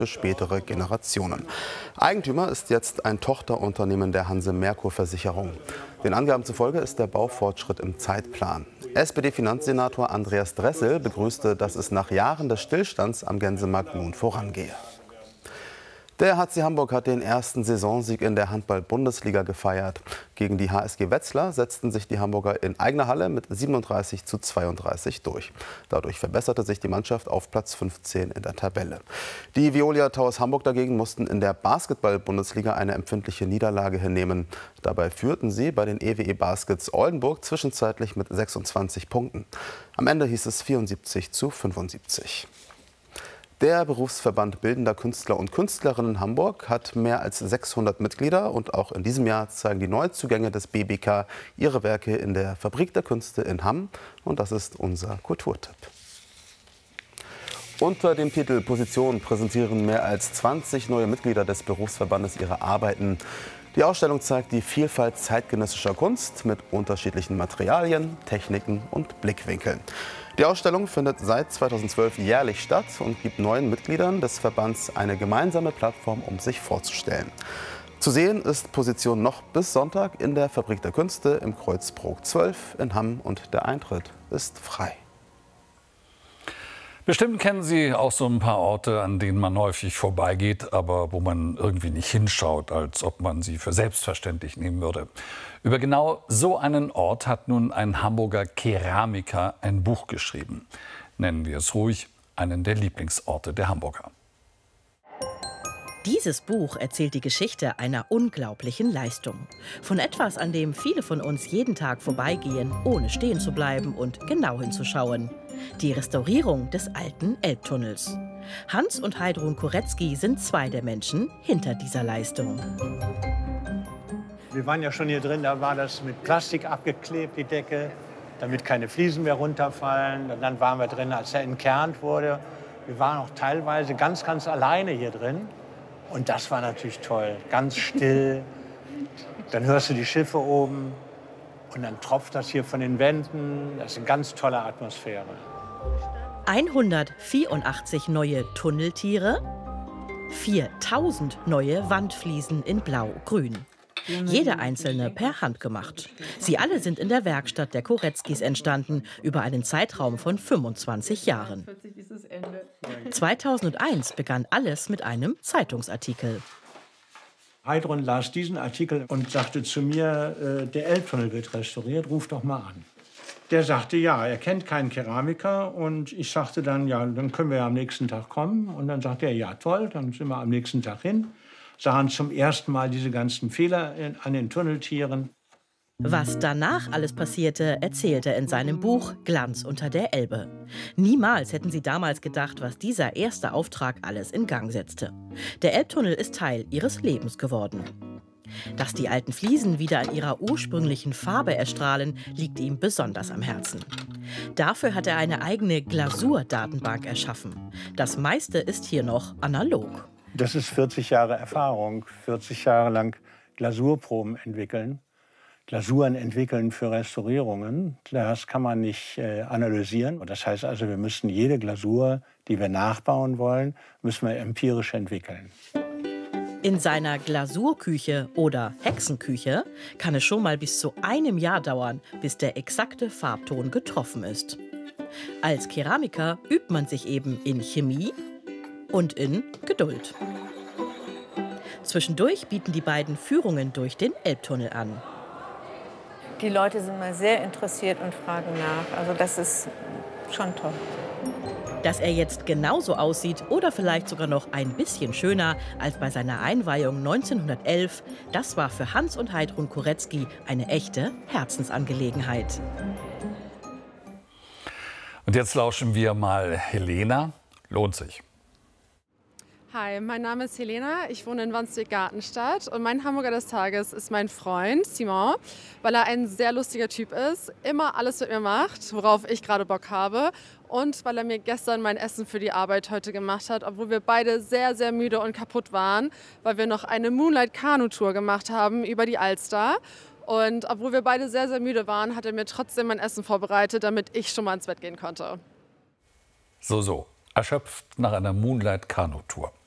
für spätere Generationen. Eigentümer ist jetzt ein Tochterunternehmen der Hanse Merkur Versicherung. Den Angaben zufolge ist der Baufortschritt im Zeitplan. SPD-Finanzsenator Andreas Dressel begrüßte, dass es nach Jahren des Stillstands am Gänsemarkt nun vorangehe. Der HC Hamburg hat den ersten Saisonsieg in der Handball-Bundesliga gefeiert. Gegen die HSG Wetzlar setzten sich die Hamburger in eigener Halle mit 37:32 durch. Dadurch verbesserte sich die Mannschaft auf Platz 15 in der Tabelle. Die Veolia Towers Hamburg dagegen mussten in der Basketball-Bundesliga eine empfindliche Niederlage hinnehmen. Dabei führten sie bei den EWE Baskets Oldenburg zwischenzeitlich mit 26 Punkten. Am Ende hieß es 74:75. Der Berufsverband Bildender Künstler und Künstlerinnen Hamburg hat mehr als 600 Mitglieder und auch in diesem Jahr zeigen die Neuzugänge des BBK ihre Werke in der Fabrik der Künste in Hamm und das ist unser Kulturtipp. Unter dem Titel Position präsentieren mehr als 20 neue Mitglieder des Berufsverbandes ihre Arbeiten. Die Ausstellung zeigt die Vielfalt zeitgenössischer Kunst mit unterschiedlichen Materialien, Techniken und Blickwinkeln. Die Ausstellung findet seit 2012 jährlich statt und gibt neuen Mitgliedern des Verbands eine gemeinsame Plattform, um sich vorzustellen. Zu sehen ist Position noch bis Sonntag in der Fabrik der Künste im Kreuzbrook 12 in Hamm und der Eintritt ist frei. Bestimmt kennen Sie auch so ein paar Orte, an denen man häufig vorbeigeht, aber wo man irgendwie nicht hinschaut, als ob man sie für selbstverständlich nehmen würde. Über genau so einen Ort hat nun ein Hamburger Keramiker ein Buch geschrieben. Nennen wir es ruhig einen der Lieblingsorte der Hamburger. Dieses Buch erzählt die Geschichte einer unglaublichen Leistung. Von etwas, an dem viele von uns jeden Tag vorbeigehen, ohne stehen zu bleiben und genau hinzuschauen. Die Restaurierung des alten Elbtunnels. Hans und Heidrun Koretzky sind zwei der Menschen hinter dieser Leistung. Wir waren ja schon hier drin, da war das mit Plastik abgeklebt, die Decke, damit keine Fliesen mehr runterfallen. Und dann waren wir drin, als er entkernt wurde. Wir waren auch teilweise ganz alleine hier drin. Und das war natürlich toll, ganz still. Dann hörst du die Schiffe oben und dann tropft das hier von den Wänden. Das ist eine ganz tolle Atmosphäre. 184 neue Tunneltiere, 4000 neue Wandfliesen in Blau-Grün. Jede einzelne per Hand gemacht. Sie alle sind in der Werkstatt der Koretzkys entstanden, über einen Zeitraum von 25 Jahren. 2001 begann alles mit einem Zeitungsartikel. Heidrun las diesen Artikel und sagte zu mir, der Elbtunnel wird restauriert, ruf doch mal an. Der sagte, ja, er kennt keinen Keramiker. Und ich sagte dann, ja, dann können wir ja am nächsten Tag kommen. Und dann sagte er, ja, toll, dann sind wir am nächsten Tag hin. Sahen zum ersten Mal diese ganzen Fehler an den Tunneltieren. Was danach alles passierte, erzählt er in seinem Buch Glanz unter der Elbe. Niemals hätten sie damals gedacht, was dieser erste Auftrag alles in Gang setzte. Der Elbtunnel ist Teil ihres Lebens geworden. Dass die alten Fliesen wieder an ihrer ursprünglichen Farbe erstrahlen, liegt ihm besonders am Herzen. Dafür hat er eine eigene Glasurdatenbank erschaffen. Das meiste ist hier noch analog. Das ist 40 Jahre Erfahrung, 40 Jahre lang Glasurproben entwickeln, Glasuren entwickeln für Restaurierungen. Das kann man nicht analysieren. Und das heißt also, wir müssen jede Glasur, die wir nachbauen wollen, müssen wir empirisch entwickeln. In seiner Glasurküche oder Hexenküche kann es schon mal bis zu einem Jahr dauern, bis der exakte Farbton getroffen ist. Als Keramiker übt man sich eben in Chemie und in Geduld. Zwischendurch bieten die beiden Führungen durch den Elbtunnel an. Die Leute sind mal sehr interessiert und fragen nach. Also das ist schon toll. Dass er jetzt genauso aussieht oder vielleicht sogar noch ein bisschen schöner als bei seiner Einweihung 1911, das war für Hans und Heidrun Koretzky eine echte Herzensangelegenheit. Und jetzt lauschen wir mal Helena. Lohnt sich. Hi, mein Name ist Helena, ich wohne in Wandsbek-Gartenstadt und mein Hamburger des Tages ist mein Freund Simon, weil er ein sehr lustiger Typ ist, immer alles mit mir macht, worauf ich gerade Bock habe und weil er mir gestern mein Essen für die Arbeit heute gemacht hat, obwohl wir beide sehr, sehr müde und kaputt waren, weil wir noch eine Moonlight-Kanu-Tour gemacht haben über die Alster. Und obwohl wir beide sehr, sehr müde waren, hat er mir trotzdem mein Essen vorbereitet, damit ich schon mal ins Bett gehen konnte. So, erschöpft nach einer Moonlight-Kanu-Tour.